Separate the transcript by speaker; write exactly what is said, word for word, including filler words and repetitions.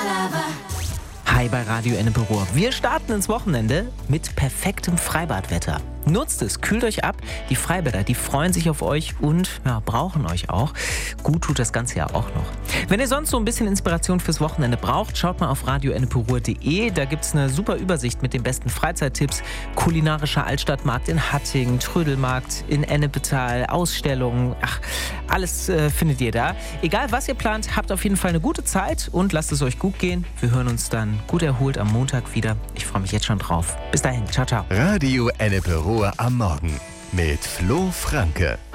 Speaker 1: Hi bei Radio Ennepe Ruhr. Wir starten ins Wochenende mit perfektem Freibadwetter. Nutzt es, kühlt euch ab. Die Freibäder, die freuen sich auf euch und ja, brauchen euch auch. Gut tut das Ganze ja auch noch. Wenn ihr sonst so ein bisschen Inspiration fürs Wochenende braucht, schaut mal auf radio ennepe ruhr punkt de. Da gibt es eine super Übersicht mit den besten Freizeittipps. Kulinarischer Altstadtmarkt in Hattingen, Trödelmarkt in Ennepetal, Ausstellungen. Ach, alles äh, findet ihr da. Egal was ihr plant, habt auf jeden Fall eine gute Zeit und lasst es euch gut gehen. Wir hören uns dann gut erholt am Montag wieder. Ich freue mich jetzt schon drauf. Bis dahin, ciao, ciao.
Speaker 2: Radio Ennepe Ruhr am Morgen mit Flo Franke.